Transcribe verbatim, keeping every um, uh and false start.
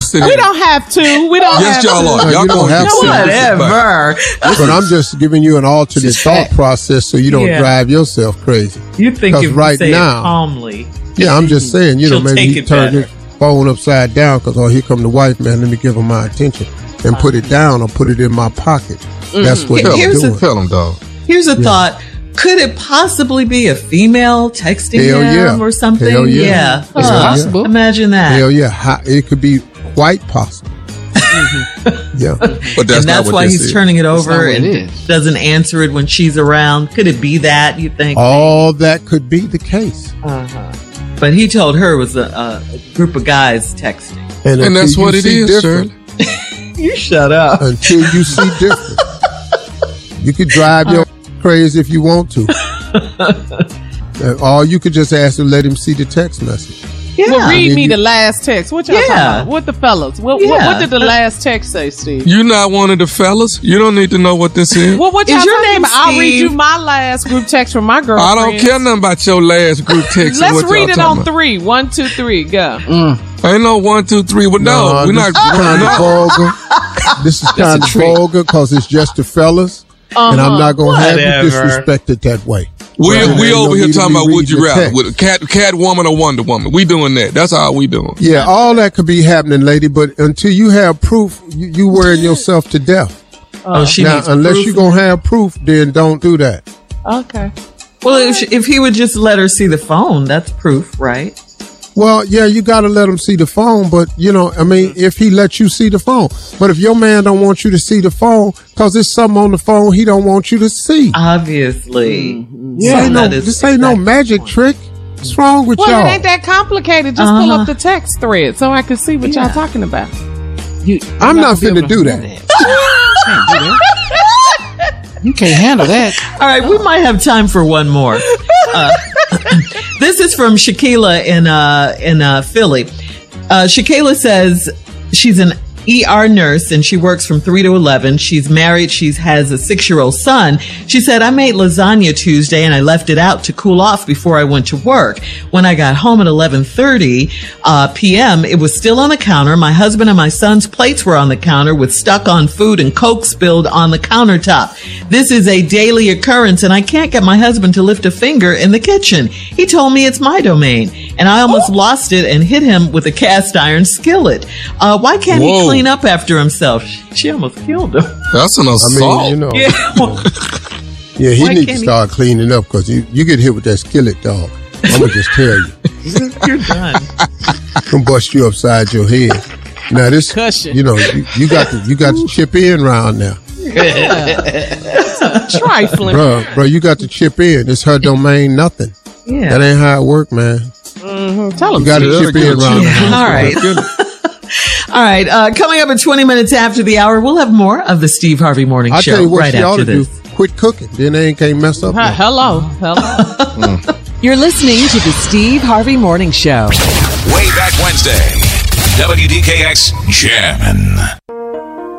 interested in We don't have to. We don't yes, have y'all to. are. No, Y'all you don't going have to to. Whatever. But I'm just giving you an alternate Just thought fact. process so you don't Yeah. drive yourself crazy. You think if Because right you say now- it calmly. Yeah, I'm just saying, you know, She'll maybe take he it turned better. his phone upside down because, oh, here come the wife, man, let me give her my attention. And put it down or put it in my pocket. That's what Tell he's Here's him, a- doing. tell him, dog. Here's a thought. Could it possibly be a female texting Hell him yeah. or something? Hell yeah. Yeah. It's Huh. possible. Imagine that. Hell yeah. Hi- It could be quite possible. Yeah. But that's and not that's what why this he's is. turning it not over what and it is. doesn't answer it when she's around. Could it be that, you think? All that could be the case. Uh-huh. But he told her it was a, a group of guys texting. And, And that's until what you it see is, different, Shirley. You shut up. Until you see different. You could drive your crazy if you want to. Uh, Or you could just ask him, let him see the text message. Yeah. Well, read Then me you- the last text. What y'all Yeah. talking about? What the fellas? What, what, Yeah. what did the last text say, Steve? You not one of the fellas? You don't need to know what this is. Well, what Is y'all your talking name about? I'll read Steve? you my last group text from my I girlfriend. don't care nothing about your last group text. and Let's what read y'all it talking on about. three. One, two, three. Go. Ain't no one, two, three. Well, no, we're not. this is kind no. of vulgar. This is kind of vulgar because it's just the fellas. And I'm not going to have you Whatever. disrespected that way. We Well, we ain't over no here need to talking be about would reading you the rather text. with a cat cat woman or Wonder Woman. We doing that. That's all we doing. Yeah, all that could be happening, lady, but until you have proof, you, you wearing yourself to death. Oh, she now, needs unless proof. you're going to have proof, then don't do that. Okay. Well, if, she, if he would just let her see the phone, that's proof, right? Well, yeah, you got to let him see the phone, but, you know, I mean, if he lets you see the phone. But if your man don't want you to see the phone because there's something on the phone he don't want you to see. Obviously. This So ain't no, that is this ain't no exactly magic the point. trick. What's wrong with Well, y'all? it ain't that complicated. Just pull Uh-huh. up the text thread so I can see what Yeah. y'all talking about. You, I'm you're not gonna be finna able do to that. handle Can't do that. You can't handle that. All right, we might have time for one more. Uh, this is from Shaquila in uh, in uh, Philly. Uh, Shaquila says she's an E R nurse and she works from three to eleven. She's married. She has a six-year-old son. She said, I made lasagna Tuesday and I left it out to cool off before I went to work. When I got home at eleven thirty uh, p.m., it was still on the counter. My husband and my son's plates were on the counter with stuck on food and Coke spilled on the countertop. This is a daily occurrence and I can't get my husband to lift a finger in the kitchen. He told me it's my domain and I almost lost it and hit him with a cast iron skillet. Uh, why can't Whoa. he clean up after himself? She almost killed him. That's an I assault. mean, you know. Yeah. Yeah, he Why needs to can't he- start cleaning up because you, you get hit with that skillet, dog. I'm going to just tell you. You're done. Gonna bust you upside your head. Now this, Concussion. you know, you, you got to you got to chip in round now, Trifling. bro. Bro, you got to chip in. It's her domain, nothing. Yeah. That ain't how it work, man. Tell him. You got to Yeah, chip get in a round. chip. the house, All bro. right. All right. Uh, coming up at twenty minutes after the hour, we'll have more of the Steve Harvey Morning I Show tell you what, right she ought after to do: this. quit cooking. Then they ain't can't mess up. Hi- nothing. Hello. Hello. You're listening to the Steve Harvey Morning Show. Way back Wednesday. W D K X Jammin'.